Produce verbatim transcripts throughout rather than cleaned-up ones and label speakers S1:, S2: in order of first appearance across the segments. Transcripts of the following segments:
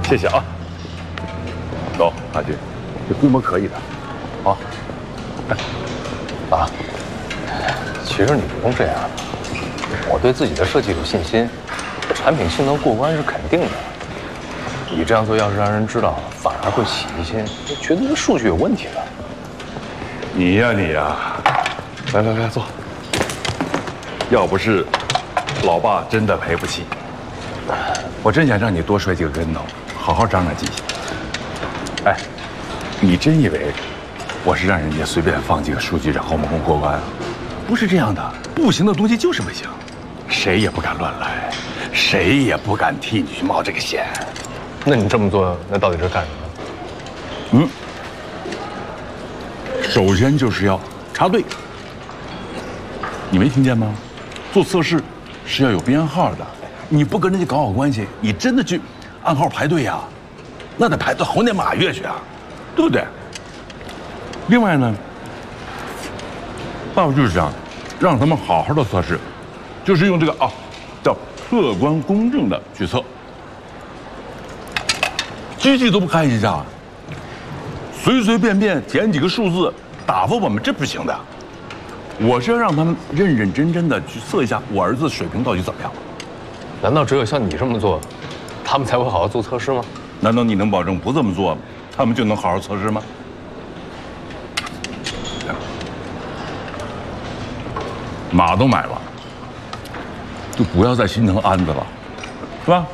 S1: 谢谢啊。走，阿军，这规模可以的。好。哎，
S2: 爸，其实你不用这样，我对自己的设计有信心，产品性能过关是肯定的。你这样做要是让人知道，反而会起疑心，觉得这数据有问题了。
S1: 你呀你呀，来来来坐。要不是老爸真的赔不起，我真想让你多摔几个跟头，好好长长记性。哎，你真以为我是让人家随便放几个数据然后我们过关啊？不是这样的，不行的东西就是不行，谁也不敢乱来，谁也不敢替你去冒这个险。
S2: 那你这么做，那到底是干什么？
S1: 嗯，首先就是要插队。你没听见吗？做测试是要有编号的，你不跟人家搞好关系，你真的去按号排队呀，那得排到猴年马月去啊，对不对？另外呢，爸爸就是想让他们好好的测试，就是用这个啊，叫客观公正的去测。机器都不开一下，随随便便填几个数字打发我们，这不行的。我是要让他们认认真真的去测一下我儿子水平到底怎么样。
S2: 难道只有像你这么做，他们才会好好做测试吗？
S1: 难道你能保证不这么做，他们就能好好测试吗？马都买了，就不要再心疼安子了，是吧？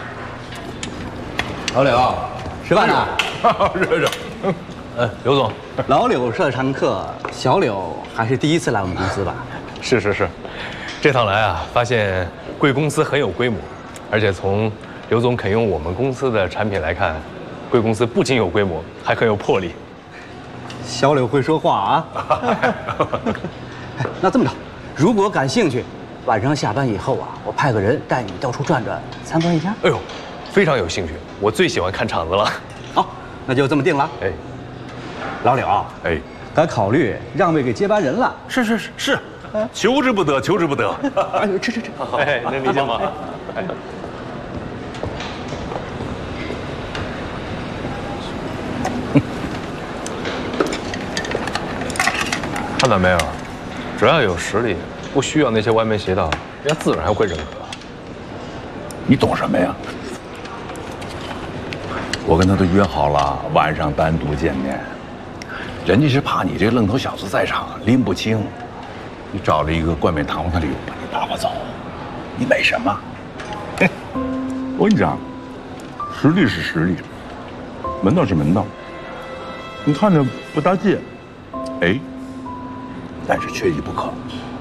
S3: 老柳，吃饭呢？
S1: 热热。
S2: 哎，刘总，
S3: 老柳是常客，小柳还是第一次来我们公司吧？
S2: 是是是，这趟来啊，发现贵公司很有规模，而且从刘总肯用我们公司的产品来看，贵公司不仅有规模，还很有魄力。
S3: 小柳会说话啊！哎，那这么着，如果感兴趣，晚上下班以后啊，我派个人带你到处转转，参观一下。
S2: 哎呦，非常有兴趣，我最喜欢看场子了。
S3: 好，那就这么定了。
S2: 哎，
S3: 老柳，
S1: 哎，
S3: 该考虑让位给接班人了。
S1: 是是是是，求之不得，求之不得。
S3: 哎，吃吃吃。
S2: 哎，能理解吗？哎。看到没有？只要有实力，不需要那些歪门邪道，人家自然会认可。
S1: 你懂什么呀？我跟他都约好了，晚上单独见面。人家是怕你这愣头小子在场拎不清，你找了一个冠冕堂皇的理由把你打发走，你美什么？我跟你讲，实力是实力，门道是门道。你看着不搭界，哎，但是缺一不可。